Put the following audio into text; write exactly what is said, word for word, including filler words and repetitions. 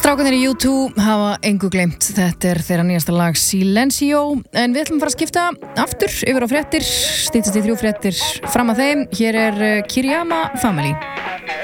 Strákarnir í U two hafa engu gleymt. Þetta er þeirra nýjasta lag Silencio. En við ætlum að fara að skipta aftur yfir á fréttir. Styttist í þrjú fréttir fram að þeim. Hér er Kiriyama Family.